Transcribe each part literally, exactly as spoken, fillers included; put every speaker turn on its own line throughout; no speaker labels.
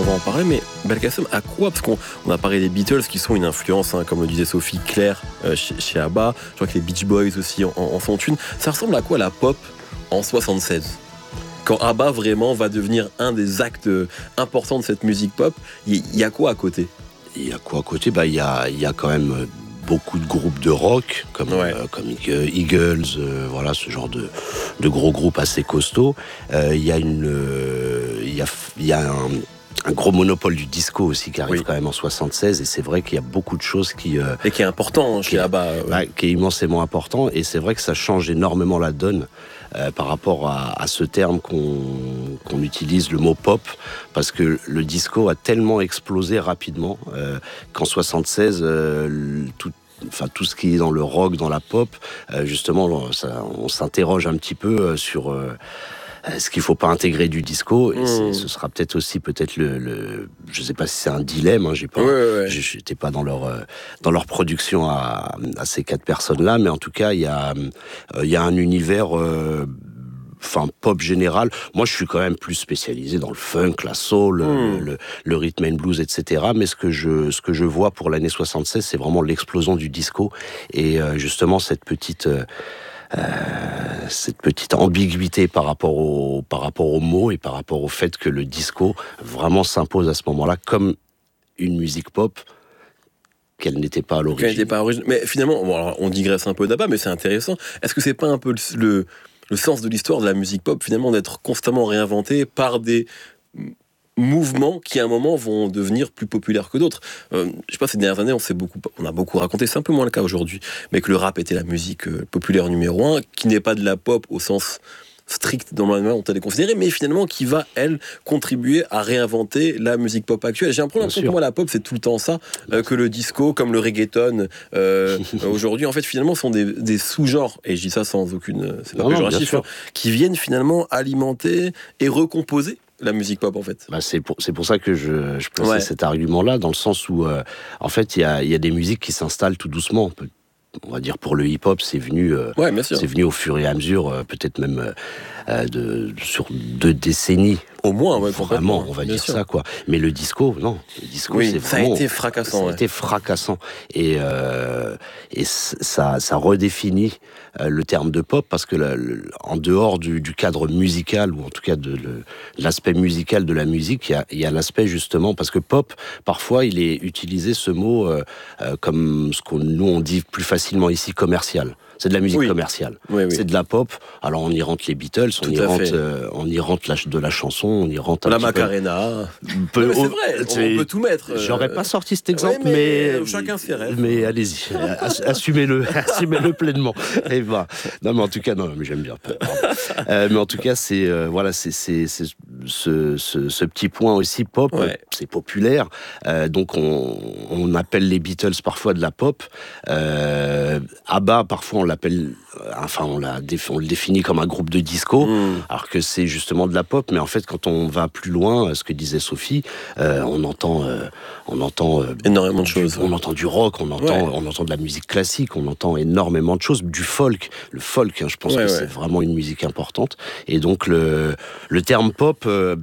va en parler, mais Belkacem, à quoi? Parce qu'on on a parlé des Beatles qui sont une influence, hein, comme le disait Sophie, claire euh, chez, chez ABBA. Je crois que les Beach Boys aussi en, en sont une. Ça ressemble à quoi la pop en soixante-seize? Quand ABBA vraiment va devenir un des actes importants de cette musique pop, il y, y a quoi à côté?
Il y a quoi à côté? Bah, il y a, il y a quand même beaucoup de groupes de rock, comme, ouais. euh, comme Eagles, euh, voilà, ce genre de, de gros groupes assez costauds. Euh, il y a une, euh, il y a, il y a un, un gros monopole du disco aussi qui arrive oui. quand même en soixante-seize, et c'est vrai qu'il y a beaucoup de choses qui... Euh,
et qui est important chez ABBA. Euh,
bah, qui est immensément important, et c'est vrai que ça change énormément la donne euh, par rapport à, à ce terme qu'on, qu'on utilise, le mot pop, parce que le disco a tellement explosé rapidement euh, qu'en soixante-seize, euh, tout Enfin, tout ce qui est dans le rock, dans la pop, euh, justement, ça, on s'interroge un petit peu sur euh, ce qu'il ne faut pas intégrer du disco. Et mmh. ce sera peut-être aussi peut-être le, le, je ne sais pas si c'est un dilemme. Hein, j'ai pas,
ouais, ouais.
j'étais pas dans leur euh, dans leur production à, à ces quatre personnes-là, mais en tout cas, il y a il euh, y a un univers. Euh, Enfin, pop général. Moi, je suis quand même plus spécialisé dans le funk, la soul, mmh. le, le, le rhythm and blues, et cetera. Mais ce que je, ce que je vois pour l'année soixante-seize, c'est vraiment l'explosion du disco et euh, justement cette petite, euh, cette petite ambiguïté par rapport au, par rapport aux mots et par rapport au fait que le disco vraiment s'impose à ce moment-là comme une musique pop qu'elle n'était pas à l'origine.
Qu'elle n'était pas à l'origine. Mais finalement, bon, alors, on digresse un peu d'abord, mais c'est intéressant. Est-ce que c'est pas un peu le, le le sens de l'histoire de la musique pop, finalement, d'être constamment réinventé par des mouvements qui, à un moment, vont devenir plus populaires que d'autres. Euh, je sais pas, ces dernières années, on, s'est beaucoup, on a beaucoup raconté, c'est un peu moins le cas aujourd'hui, mais que le rap était la musique euh, populaire numéro un, qui n'est pas de la pop au sens strict dans la manière dont elle est considérée, mais finalement qui va, elle, contribuer à réinventer la musique pop actuelle. J'ai un peu l'impression que moi, la pop, c'est tout le temps ça, euh, que le disco, comme le reggaeton, euh, aujourd'hui, en fait, finalement, sont des, des sous-genres, et je dis ça sans aucune... C'est pas non, péjoratif, non, qui viennent finalement alimenter et recomposer la musique pop, en fait.
Bah, c'est, pour, c'est pour ça que je, je plaçais ouais. cet argument-là, dans le sens où, euh, en fait, il y a, y a des musiques qui s'installent tout doucement. On peut On va dire pour le hip-hop, c'est venu, euh,
ouais,
c'est venu au fur et à mesure, euh, peut-être même euh, de, sur deux décennies.
Au moins, ouais,
vraiment, on va dire sûr. ça, quoi. Mais le disco, non. Le disco,
oui,
c'est
ça
vraiment,
a été fracassant.
Ça
ouais.
a été fracassant. Et, euh, et ça, ça redéfinit euh, le terme de pop, parce que la, le, en dehors du, du cadre musical, ou en tout cas de, de l'aspect musical de la musique, il y a, il y a l'aspect justement, parce que pop, parfois, il est utilisé ce mot euh, euh, comme ce qu'on nous on dit plus facilement ici, commercial. C'est de la musique oui. commerciale. Oui, oui. C'est de la pop. Alors on y rentre les Beatles, on y rentre, euh, on y rentre la, de la chanson, on y rentre un
la
petit
Macarena.
Peu...
C'est vrai, c'est... on peut tout mettre. Euh...
J'aurais pas sorti cet exemple,
oui, mais,
mais
chacun ses rêves.
Mais allez-y, assumez-le, assumez-le pleinement. Et bah, non, mais en tout cas, non, mais j'aime bien. euh, mais en tout cas, c'est euh, voilà, c'est, c'est, c'est ce, ce, ce petit point aussi pop. Ouais. C'est populaire, euh, donc on, on appelle les Beatles parfois de la pop. Euh, ABBA, parfois on l'appelle, enfin on, l'a, on le définit comme un groupe de disco, mmh. alors que c'est justement de la pop. Mais en fait, quand on va plus loin, ce que disait Sophie, euh, on entend, euh, on entend euh,
énormément de choses.
On entend du rock, on entend, ouais. on entend de la musique classique, on entend énormément de choses, du folk. Le folk, hein, je pense ouais, que ouais. c'est vraiment une musique importante. Et donc le, le terme pop. Euh,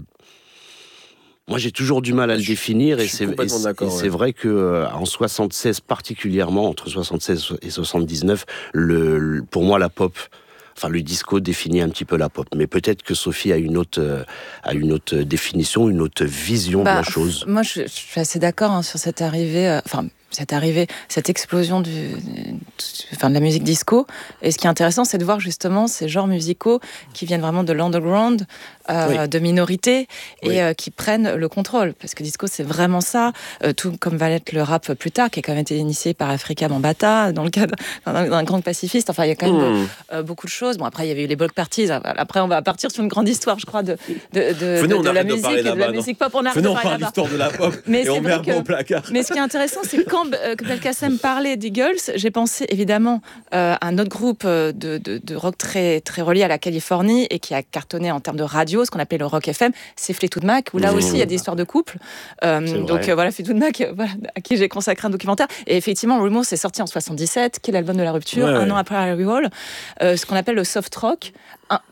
Moi, j'ai toujours du mal à le définir, et c'est, et c'est, et c'est ouais. vrai que euh, en soixante-seize particulièrement, entre soixante-seize et soixante-dix-neuf, le, le, pour moi, la pop, enfin le disco définit un petit peu la pop. Mais peut-être que Sophie a une autre, euh, a une autre définition, une autre vision bah, de la chose.
Moi, je, je suis assez d'accord hein, sur cette arrivée. Euh, enfin. cette arrivée, cette explosion du, du, enfin, de la musique disco. Et ce qui est intéressant, c'est de voir justement ces genres musicaux qui viennent vraiment de l'underground, euh, oui. de minorités, et oui. euh, qui prennent le contrôle. Parce que disco, c'est vraiment ça, euh, tout comme va l'être le rap plus tard, qui a quand même été initié par Afrika Bambaataa, dans le cadre d'un, d'un grand pacifiste. Enfin, il y a quand même mmh. de, euh, beaucoup de choses. Bon, après, il y avait eu les block parties. Après, on va partir sur une grande histoire, je crois, de, de, de,
Venez,
de, de la
de
musique et de la
non.
musique pop. On
Venez, on parle de l'histoire de la pop mais et on met un bon placard.
Mais ce qui est intéressant, c'est quand que Belkacem parlait d'Eagles, j'ai pensé évidemment euh, à un autre groupe de, de, de rock très, très relié à la Californie et qui a cartonné en termes de radio, ce qu'on appelait le rock F M, c'est Fleetwood Mac, où là mmh. aussi il y a des histoires de couple. Euh, donc euh, voilà, Fleetwood Mac, voilà, à qui j'ai consacré un documentaire. Et effectivement, Rumors est sorti en soixante-dix-sept, qui est l'album de la rupture, ouais, un ouais. an après Harry Wall, euh, ce qu'on appelle le soft rock. Un,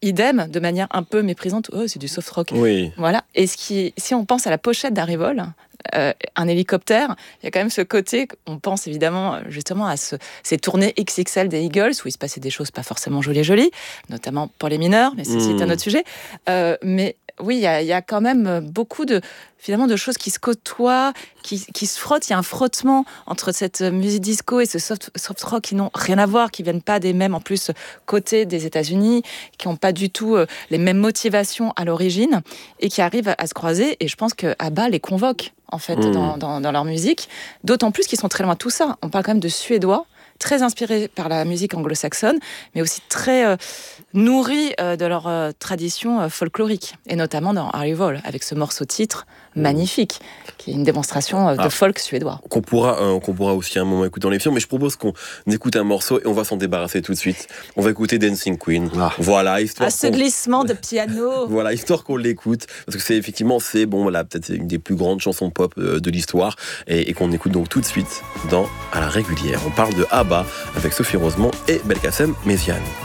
idem, de manière un peu méprisante, oh, c'est du soft rock.
Oui.
Voilà. Et ce qui, si on pense à la pochette d'Arrivol, euh, un hélicoptère, il y a quand même ce côté, on pense évidemment justement à ce, ces tournées X X L des Eagles, où il se passait des choses pas forcément jolies jolies, notamment pour les mineurs, mais ceci mmh. est un autre sujet. Euh, mais oui, il y, y a quand même beaucoup de, finalement, de choses qui se côtoient, qui, qui se frottent. Il y a un frottement entre cette musique disco et ce soft, soft rock qui n'ont rien à voir, qui viennent pas des mêmes, en plus, côtés des États-Unis, qui n'ont pas du tout euh, les mêmes motivations à l'origine, et qui arrivent à, à se croiser. Et je pense que ABBA les convoque, en fait, mmh. dans, dans, dans leur musique. D'autant plus qu'ils sont très loin de tout ça. On parle quand même de Suédois, très inspirés par la musique anglo-saxonne, mais aussi très euh, nourris euh, de leur euh, tradition euh, folklorique, et notamment dans Arrival, avec ce morceau-titre mmh. magnifique, qui est une démonstration euh, de ah, folk suédois.
Qu'on pourra, euh, qu'on pourra aussi à un moment écouter dans l'émission, mais je propose qu'on écoute un morceau et on va s'en débarrasser tout de suite. On va écouter Dancing Queen. Ah. Voilà, histoire.
À ce glissement de piano.
Voilà, histoire qu'on l'écoute, parce que c'est effectivement, c'est bon, voilà, peut-être une des plus grandes chansons pop euh, de l'histoire, et, et qu'on écoute donc tout de suite dans À la régulière. On parle de ABBA avec Sophie Rosemont et Belkacem Méziane.